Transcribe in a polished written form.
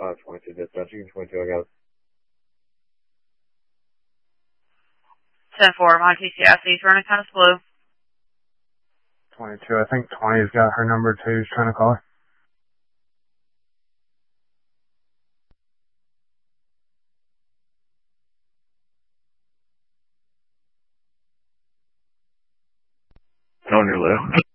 22 dispatching, 22, I got it. 10-4, my TCIC is running kind of slow. 22, I think 20's got her number too, he's trying to call her. On your left.